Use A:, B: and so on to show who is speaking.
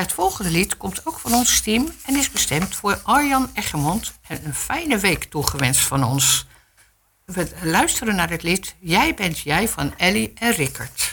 A: Het volgende lied komt ook van ons team en is bestemd voor Arjan Eggermond en een fijne week toegewenst van ons. We luisteren naar het lied Jij bent jij van Ellie en Rickert.